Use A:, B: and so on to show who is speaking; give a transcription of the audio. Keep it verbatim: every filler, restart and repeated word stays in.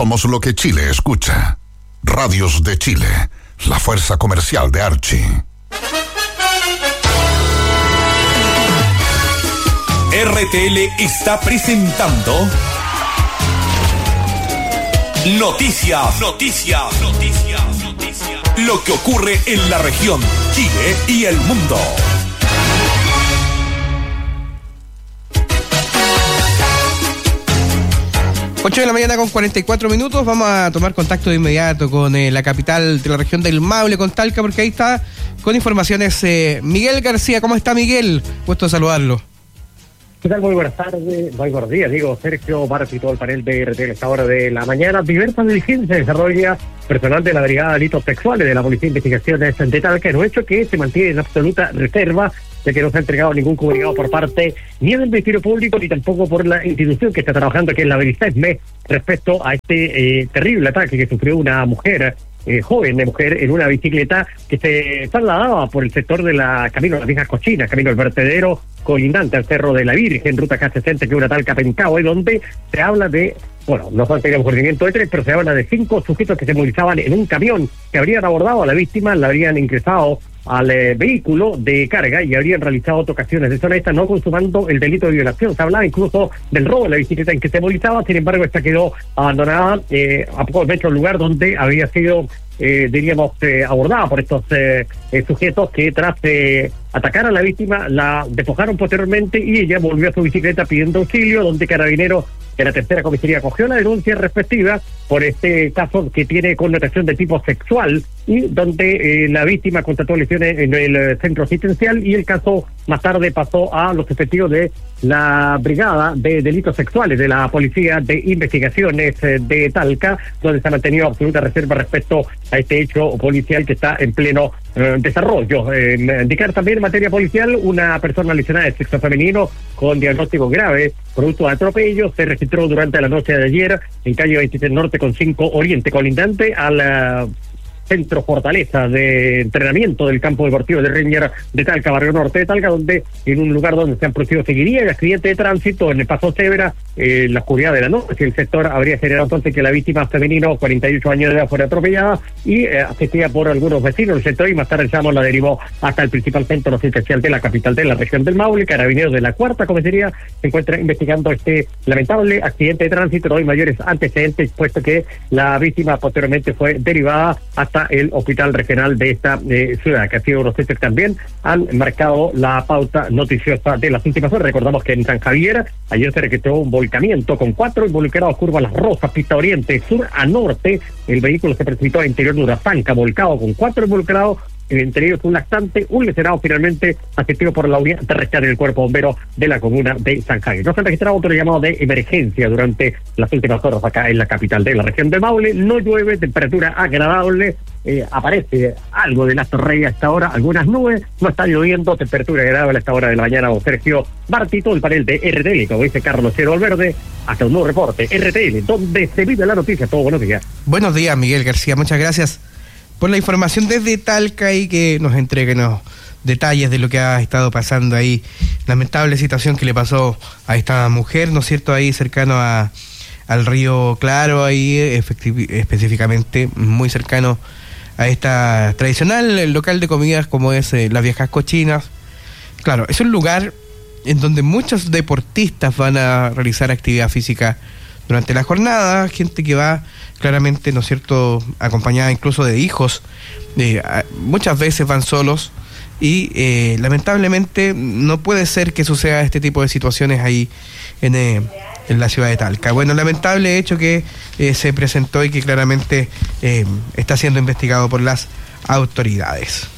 A: Somos lo que Chile escucha. Radios de Chile, la fuerza comercial de Archie.
B: R T L está presentando Noticias, Noticias, Noticias, Noticias. Lo que ocurre en la región, Chile y el mundo.
C: ocho de la mañana con cuarenta y cuatro minutos. Vamos a tomar contacto de inmediato con eh, la capital de la región del Maule, con Talca, porque ahí está con informaciones eh, Miguel García. ¿Cómo está, Miguel? Puesto a saludarlo.
D: ¿Qué tal? Muy buenas tardes, muy buenos días, digo Sergio Barros y todo el panel de R T L a esta hora de la mañana. Diversas diligencias desarrolla personal de la Brigada de Delitos Sexuales de la Policía de Investigaciones de Talca, en un hecho que se mantiene en absoluta reserva, de que no se ha entregado ningún comunicado por parte ni del Ministerio Público ni tampoco por la institución que está trabajando, que es la BERISESME, respecto a este eh, terrible ataque que sufrió una mujer, eh, joven de mujer, en una bicicleta que se trasladaba por el sector de la Camino de las Viejas Cochinas, Camino del Vertedero, colindante al Cerro de la Virgen, ruta K sesenta, que es una Talca Pencahue, donde se habla de, bueno, no solo tenía un corrimiento de tres, pero se habla de cinco sujetos que se movilizaban en un camión, que habrían abordado a la víctima, la habrían ingresado al eh, vehículo de carga y habrían realizado tocaciones de zona esta, no consumando el delito de violación. Se hablaba incluso del robo de la bicicleta en que se movilizaba, sin embargo esta quedó abandonada eh, a pocos metros del lugar donde había sido eh, diríamos eh, abordada por estos eh, eh, sujetos que tras eh, atacar a la víctima la despojaron posteriormente y ella volvió a su bicicleta pidiendo auxilio, donde Carabineros de la tercera comisaría cogió la denuncia respectiva por este caso que tiene connotación de tipo sexual y donde eh, la víctima constató lesiones en el eh, centro asistencial, y el caso más tarde pasó a los efectivos de la Brigada de Delitos Sexuales de la Policía de Investigaciones eh, de Talca, donde se ha mantenido absoluta reserva respecto a este hecho policial que está en pleno eh, desarrollo. Eh, indicar también en materia policial, una persona lesionada de sexo femenino con diagnóstico grave producto de atropello se registró durante la noche de ayer en calle veintiséis Norte con cinco Oriente, colindante a la Centro Fortaleza de entrenamiento del campo deportivo de Ranger de Talca, barrio norte de Talca, donde en un lugar donde se han producido seguiría el accidente de tránsito en el Paso Cebra, eh, en la oscuridad de la noche. El sector habría generado entonces que la víctima femenino, cuarenta y ocho años de edad, fuera atropellada y eh, asistida por algunos vecinos del sector, y más tarde el la derivó hasta el principal centro asistencial de la capital de la región del Maule. Carabineros de la cuarta comisaría se encuentra investigando este lamentable accidente de tránsito. No hay mayores antecedentes, puesto que la víctima posteriormente fue derivada hasta el hospital regional de esta eh, ciudad, que ha sido unos hechos que también han marcado la pauta noticiosa de las últimas horas. Recordamos que en San Javier ayer se registró un volcamiento con cuatro involucrados, curva Las Rosas, pista oriente, sur a norte. El vehículo se precipitó al interior de una zanca, volcado con cuatro involucrados, entre ellos un lactante, un lesionado finalmente asistido por la unidad de rescate del cuerpo bombero de la comuna de San Javier. No se han registrado otro llamado de emergencia durante las últimas horas acá en la capital de la región del Maule. No llueve, temperatura agradable, eh, aparece algo de las torres a esta hora, algunas nubes, no está lloviendo, temperatura agradable a esta hora de la mañana. Don Sergio Bartito, el panel de R T L, como dice Carlos Cero Valverde, hasta un nuevo reporte R T L, donde se vive la noticia. Todo buenos días.
C: Buenos días, Miguel García, muchas gracias por la información desde Talca y que nos entregue los detalles de lo que ha estado pasando ahí. Lamentable situación que le pasó a esta mujer, ¿no es cierto?, ahí cercano a al río Claro, ahí efecti- específicamente muy cercano a esta tradicional local de comidas como es eh, Las Viejas Cochinas. Claro, es un lugar en donde muchos deportistas van a realizar actividad física durante la jornada, gente que va claramente, ¿no es cierto?, acompañada incluso de hijos, eh, muchas veces van solos y eh, lamentablemente no puede ser que suceda este tipo de situaciones ahí en, eh, en la ciudad de Talca. Bueno, lamentable hecho que eh, se presentó y que claramente eh, está siendo investigado por las autoridades.